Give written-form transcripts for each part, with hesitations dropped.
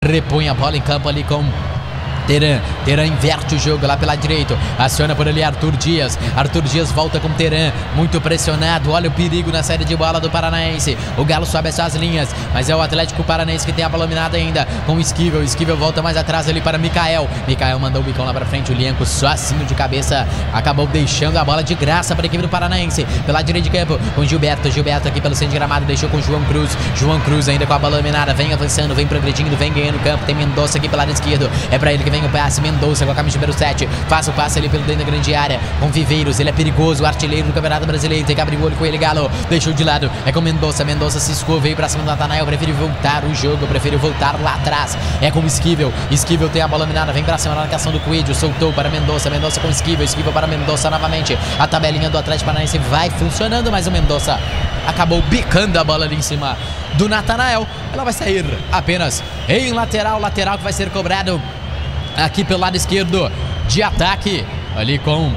repõe a bola em campo ali com Teran inverte o jogo lá pela direita, aciona por ali Arthur Dias volta com Teran, muito pressionado, olha o perigo na saída de bola do Paranaense, o Galo sobe essas linhas, mas é o Atlético Paranaense que tem a bola dominada ainda, com o Esquivel volta mais atrás ali para Mikael mandou o bicão lá pra frente, o Lienco sozinho de cabeça, acabou deixando a bola de graça para a equipe do Paranaense, pela direita de campo, com Gilberto aqui pelo centro de gramado, deixou com João Cruz ainda com a bola dominada, vem avançando, vem progredindo, vem ganhando campo, tem Mendonça aqui pelo lado esquerdo, é pra ele que vem o passe, Mendonça com a camisa número 7, faz o passe ali pelo dentro da grande área, com Viveiros, ele é perigoso, o artilheiro do Campeonato Brasileiro, tem que abrir o olho com ele, Galo, deixou de lado, é com Mendonça se escou, veio pra cima do Natanael, prefere voltar o jogo, prefere voltar lá atrás, é com Esquivel tem a bola dominada, vem pra cima na marcação do Coelho, soltou para Mendonça com Esquivel para Mendonça novamente, a tabelinha do Atlético Paranaense vai funcionando, mas o Mendonça acabou bicando a bola ali em cima do Natanael, ela vai sair apenas em lateral que vai ser cobrado aqui pelo lado esquerdo de ataque, ali com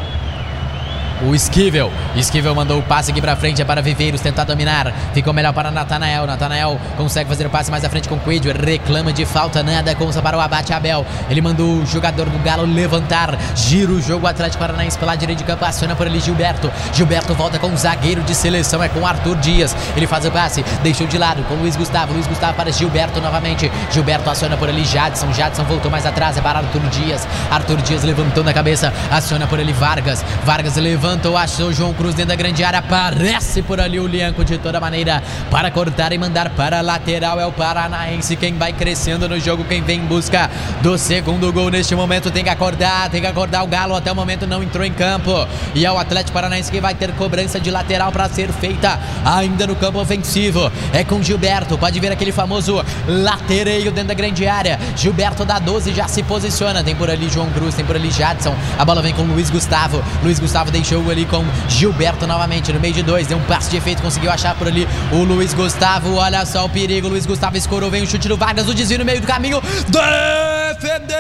o Esquivel mandou o passe aqui pra frente, é para Viveiros tentar dominar, ficou melhor para Natanael consegue fazer o passe mais à frente com o Coelho, reclama de falta, nada, consta para o Abate Abel, ele mandou o jogador do Galo levantar, gira o jogo, Atlético Paranaense pela direita de campo, aciona por ali Gilberto volta com o zagueiro de seleção, é com o Arthur Dias, ele faz o passe, deixou de lado com o Luiz Gustavo para Gilberto novamente, Aciona por ali Jadson voltou mais atrás, é para Arthur Dias levantou na cabeça, aciona por ali Vargas levantou, achou João Cruz dentro da grande área, aparece por ali o Lienco de toda maneira para cortar e mandar para a lateral, é o Paranaense quem vai crescendo no jogo, quem vem em busca do segundo gol neste momento, tem que acordar o Galo, até o momento não entrou em campo, e é o Atlético Paranaense que vai ter cobrança de lateral para ser feita ainda no campo ofensivo, é com Gilberto, pode ver aquele famoso latereio dentro da grande área, Gilberto da 12 já se posiciona, tem por ali João Cruz, tem por ali Jadson, a bola vem com Luiz Gustavo deixou ali com Gilberto novamente, no meio de dois, deu um passe de efeito, conseguiu achar por ali o Luiz Gustavo, olha só o perigo, Luiz Gustavo escorou, vem o chute do Vargas, o desvio no meio do caminho, defendeu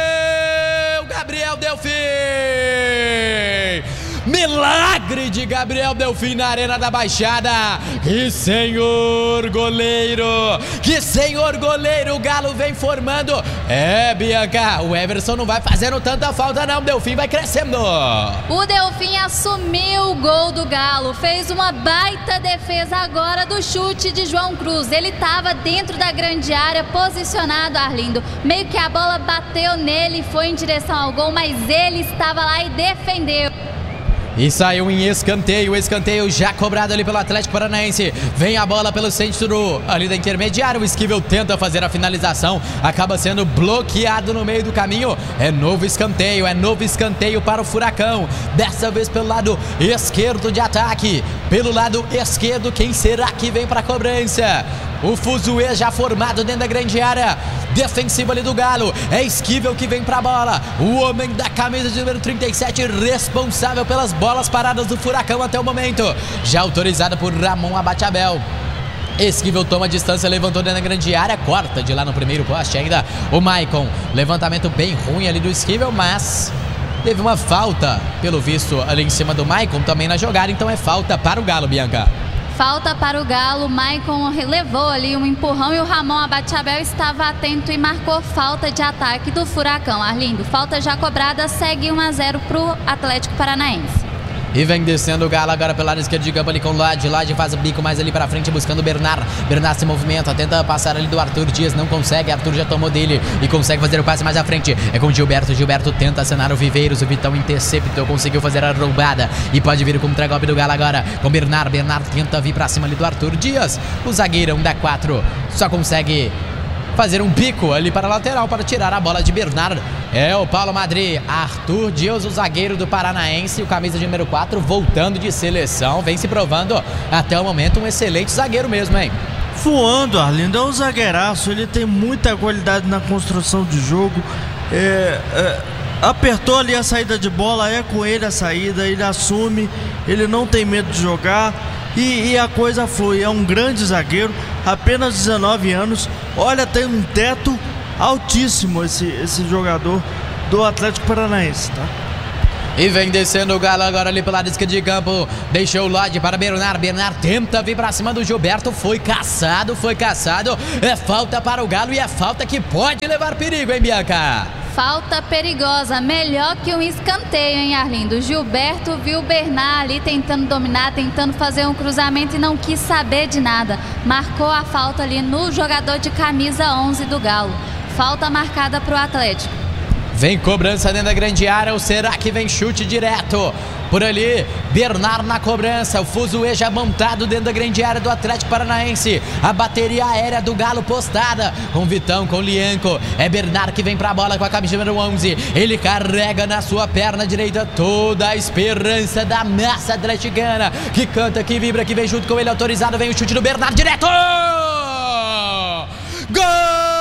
Gabriel Delfim, milagre de Gabriel Delfim na Arena da Baixada, que senhor goleiro, o Galo vem formando, Bianca, o Everson não vai fazendo tanta falta não, o Delfim vai crescendo. O Delfim assumiu o gol do Galo, fez uma baita defesa agora do chute de João Cruz, ele estava dentro da grande área, posicionado, Arlindo, meio que a bola bateu nele, foi em direção ao gol, mas ele estava lá e defendeu. E saiu em escanteio já cobrado ali pelo Atlético Paranaense, vem a bola pelo centro ali da intermediária, o Esquivel tenta fazer a finalização, acaba sendo bloqueado no meio do caminho, é novo escanteio para o Furacão, dessa vez pelo lado esquerdo de ataque, pelo lado esquerdo, quem será que vem para a cobrança? O Fuzue já formado dentro da grande área defensiva ali do Galo, é Esquivel que vem pra bola, o homem da camisa de número 37, responsável pelas bolas paradas do Furacão até o momento, já autorizado por Ramon Abate Abel. Esquivel toma distância, levantou dentro da grande área, corta de lá no primeiro poste ainda o Maicon, levantamento bem ruim ali do Esquivel, mas teve uma falta, pelo visto, ali em cima do Maicon também na jogada, então é falta para o Galo, Bianca. Falta para o Galo, Maicon levou ali um empurrão e o Ramon Abate Abel estava atento e marcou falta de ataque do Furacão, Arlindo. Falta já cobrada, segue 1-0 para o Atlético Paranaense. E vem descendo o Galo agora pelo lado esquerdo de campo ali com o Lade faz o bico mais ali pra frente buscando o Bernard se movimenta, tenta passar ali do Arthur Dias, não consegue, Arthur já tomou dele e consegue fazer o passe mais à frente, é com o Gilberto tenta acionar o Viveiros, o Vitão interceptou, conseguiu fazer a roubada e pode vir com o contragolpe do Galo agora, com Bernard tenta vir pra cima ali do Arthur Dias, o zagueirão da 4 só consegue fazer um bico ali para a lateral para tirar a bola de Bernard. É o Paulo Madri, Arthur Dias, o zagueiro do Paranaense, o camisa de número 4, voltando de seleção, vem se provando até o momento um excelente zagueiro mesmo, hein? Voando, Arlindo, é um zagueiraço, ele tem muita qualidade na construção de jogo, apertou ali a saída de bola, é com ele a saída, ele assume, ele não tem medo de jogar e a coisa flui, é um grande zagueiro, apenas 19 anos, olha, tem um teto altíssimo esse jogador do Atlético Paranaense, tá? E vem descendo o Galo agora ali pela esquerda de campo. Deixou o Lodge para Bernard. Bernard tenta vir para cima do Gilberto. Foi caçado. É falta para o Galo e é falta que pode levar perigo, hein, Bianca? Falta perigosa, melhor que um escanteio, hein, Arlindo? Gilberto viu o Bernard ali tentando dominar, tentando fazer um cruzamento e não quis saber de nada. Marcou a falta ali no jogador de camisa 11 do Galo. Falta marcada para o Atlético. Vem cobrança dentro da grande área, ou será que vem chute direto? Por ali, Bernard na cobrança, o Fuzue já montado dentro da grande área do Atlético Paranaense. A bateria aérea do Galo postada, com Vitão, com Lianco. É Bernard que vem pra bola com a camisa número 11. Ele carrega na sua perna direita toda a esperança da massa atleticana. Que canta, que vibra, que vem junto com ele autorizado. Vem o chute do Bernard direto! Gol!